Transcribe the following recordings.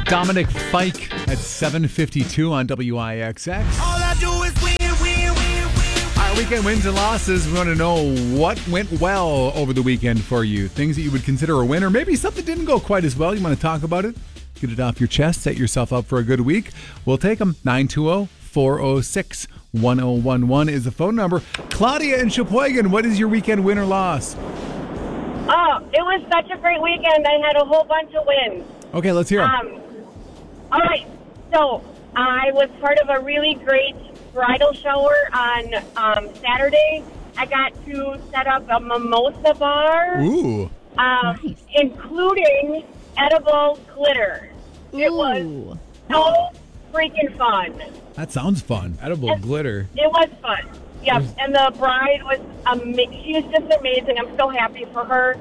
Dominic Fike at 7:52 on WIXX. All I do is win. Our weekend wins and losses. We want to know what went well over the weekend for you. Things that you would consider a win, or maybe something didn't go quite as well. You want to talk about it? Get it off your chest. Set yourself up for a good week. We'll take them. 920-406-1011 is the phone number. Claudia in Sheboygan, what is your weekend win or loss? Oh, it was such a great weekend. I had a whole bunch of wins. Okay, let's hear 'em. All right. So I was part of a really great bridal shower on Saturday. I got to set up a mimosa bar, Ooh. Nice. including edible glitter. It was Ooh. so freaking fun. That sounds fun. Edible glitter. It was fun. Yep. And the bride was she was just amazing. I'm so happy for her.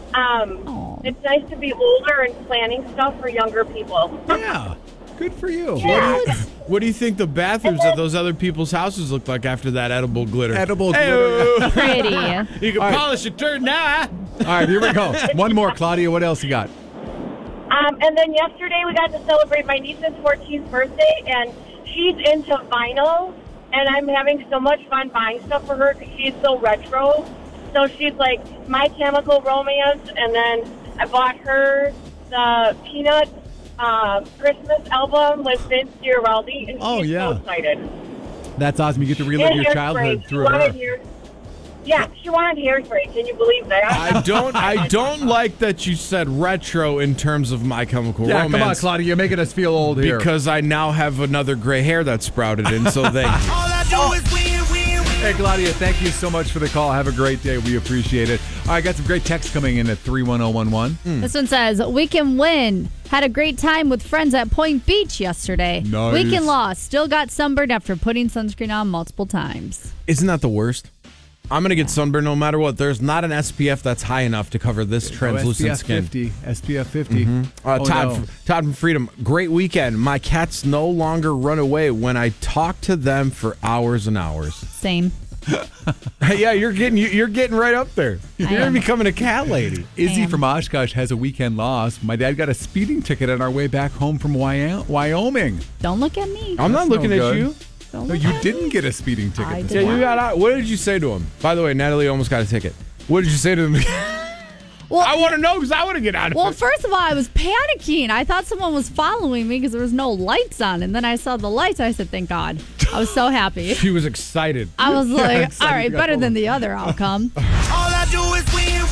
It's nice to be older and planning stuff for younger people. Yeah. Good for you. Yeah. What do you think the bathrooms at those other people's houses looked like after that edible glitter? Edible Hey-o. glitter. Pretty. You can All right. polish your turd now, huh? All right, here we go. One more, Claudia. What else you got? And then yesterday we got to celebrate my niece's 14th birthday, and she's into vinyl, and I'm having so much fun buying stuff for her because she's so retro. So she's like, My Chemical Romance, and then I bought her the Peanuts Christmas album with Vince Gioraldi, and she's so excited. That's awesome. You get to relive your And childhood hairspray. through her. She wanted hairspray. Can you believe that? I don't like that you said retro in terms of My Chemical Yeah, Romance. come on, Claudia. You're making us feel old here. Because I now have another gray hair that sprouted in, so thank you. All I do is win. Hey, Claudia, thank you so much for the call. Have a great day. We appreciate it. All right, got some great texts coming in at 31011. This one says, we can win. Had a great time with friends at Point Beach yesterday. Nice. Weekend loss. Still got sunburned after putting sunscreen on multiple times. Isn't that the worst? I'm going to get sunburned no matter what. There's not an SPF that's high enough to cover this translucent skin. SPF 50. Todd from Freedom, great weekend. My cats no longer run away when I talk to them for hours and hours. Same. Yeah, you're getting right up there. You're am. becoming a cat lady. Izzy Damn. from Oshkosh has a weekend loss. My dad got a speeding ticket on our way back home from Wyoming. Don't look at me. I'm not That's no looking at good. you. Don't No, look you at didn't me. get a speeding ticket. I this did Yeah, time. you got. What did you say to him? By the way, Natalie almost got a ticket. What did you say to him? Well, I want to know because I want to get out of Well, it. first of all, I was panicking. I thought someone was following me because there was no lights on. And then I saw the lights. I said, thank God. I was so happy. She was excited. I was like, excited all right, you got better told. than the other outcome. All I do is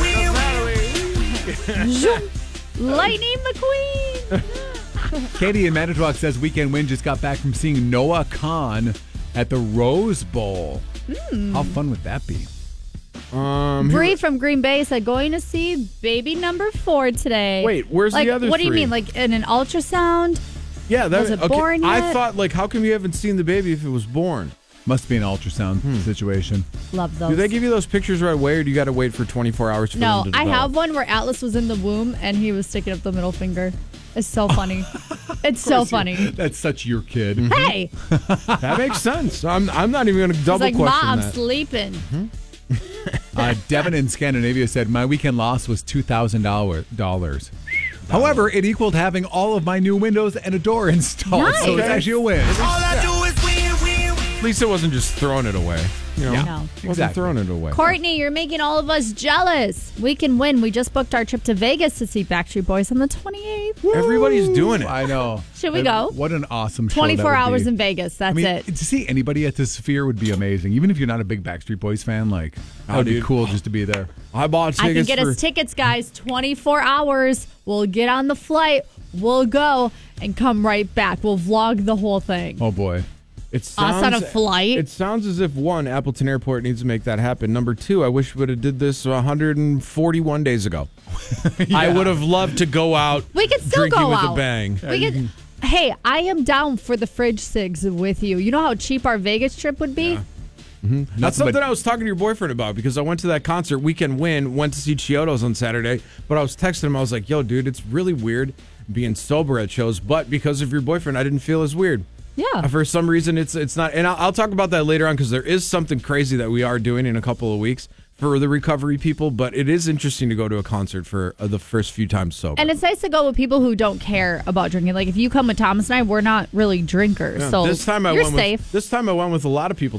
win. Zoom. Lightning McQueen. Katie in Manitowoc says weekend win just got back from seeing Noah Khan at the Rose Bowl. How fun would that be? Bree from Green Bay said, going to see baby number 4 today. Wait, where's like, the other What do you three? mean? Like in an ultrasound? Yeah, that Was it born I yet? thought, like, how come you haven't seen the baby if it was born? Must be an ultrasound situation. Love those. Do they give you those pictures right away, or do you got to wait for 24 hours for No, them to I develop? have one where Atlas was in the womb and he was sticking up the middle finger. It's so funny. It's so funny. That's such your kid. Hey, That makes sense. I'm not even going to he's double like, Ma, question I'm that. sleeping. Devin in Scandinavia said, my weekend loss was $2,000. However, it equaled having all of my new windows and a door installed. So it's Nice. actually a win. All I do is win. At least it wasn't just throwing it away. You know, Yeah. No. wasn't Exactly. throwing it away. Courtney, you're making all of us jealous. We can win. We just booked our trip to Vegas to see Backstreet Boys on the 28th. Everybody's doing it. I know. Should we go? What an awesome show 24 that would hours be. in Vegas. That's I mean, it. to see anybody at the Sphere would be amazing. Even if you're not a big Backstreet Boys fan, like, that would be dude. cool just to be there. I bought I can tickets get for... us tickets, guys. 24 hours. We'll get on the flight. We'll go and come right back. We'll vlog the whole thing. Oh, boy. It Us on a flight? It sounds as if, one, Appleton Airport needs to make that happen. Number two, I wish we would have did this 141 days ago. I would have loved to go out We could still drinking go with out. a bang. We could. Hey, I am down for the fridge cigs with you. You know how cheap our Vegas trip would be? That's something I was talking to your boyfriend about because I went to that concert, Weekend Win, went to see Chiodos on Saturday, but I was texting him. I was like, yo, dude, it's really weird being sober at shows, but because of your boyfriend, I didn't feel as weird. Yeah. For some reason, it's not, and I'll talk about that later on because there is something crazy that we are doing in a couple of weeks for the recovery people, but it is interesting to go to a concert for the first few times sober. And it's nice to go with people who don't care about drinking. Like if you come with Thomas and I, we're not really drinkers, so this time I you're went safe. This time I went with a lot of people